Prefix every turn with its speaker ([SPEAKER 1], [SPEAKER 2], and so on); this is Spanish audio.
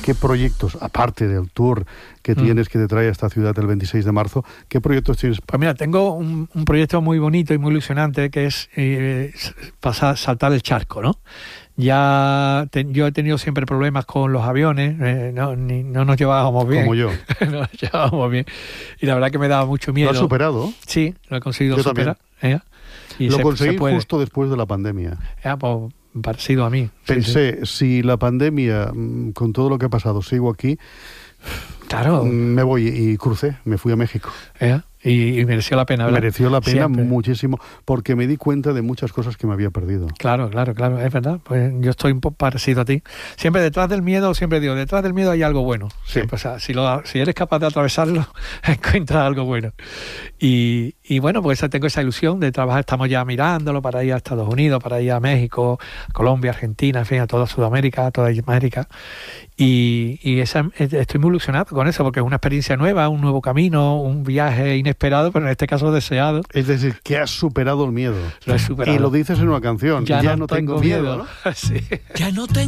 [SPEAKER 1] ¿qué proyectos, aparte del tour que tienes, que te trae a esta ciudad el 26 de marzo, qué proyectos tienes?
[SPEAKER 2] Pues mira, tengo un proyecto muy bonito y muy ilusionante que es saltar el charco, ¿no? Yo he tenido siempre problemas con los aviones, no nos llevábamos bien.
[SPEAKER 1] Como yo.
[SPEAKER 2] No nos llevábamos bien. Y la verdad que me daba mucho miedo.
[SPEAKER 1] ¿Lo has superado?
[SPEAKER 2] Sí, lo he conseguido superar. Y
[SPEAKER 1] lo conseguí justo después de la pandemia.
[SPEAKER 2] Pues parecido a mí.
[SPEAKER 1] Pensé, si la pandemia, con todo lo que ha pasado, sigo aquí,
[SPEAKER 2] claro,
[SPEAKER 1] me voy, y crucé, me fui a México.
[SPEAKER 2] Y mereció la pena, ¿verdad?
[SPEAKER 1] Mereció la pena
[SPEAKER 2] siempre.
[SPEAKER 1] Muchísimo, porque me di cuenta de muchas cosas que me había perdido.
[SPEAKER 2] Claro, es verdad. Pues yo estoy un poco parecido a ti. Siempre detrás del miedo, siempre digo, detrás del miedo hay algo bueno.
[SPEAKER 1] Sí.
[SPEAKER 2] Siempre, o sea, si eres capaz de atravesarlo, encuentras algo bueno. Y bueno, pues tengo esa ilusión de trabajar. Estamos ya mirándolo para ir a Estados Unidos, para ir a México, Colombia, Argentina, en fin, a toda Sudamérica, a toda América. Y estoy muy ilusionado con eso, porque es una experiencia nueva, un nuevo camino, un viaje inesperado, pero en este caso deseado.
[SPEAKER 1] Es decir, que has superado el miedo.
[SPEAKER 2] Lo he superado.
[SPEAKER 1] Y lo dices en una canción.
[SPEAKER 2] Ya no tengo miedo,
[SPEAKER 1] ¿no?
[SPEAKER 2] Sí.
[SPEAKER 3] Ya no tengo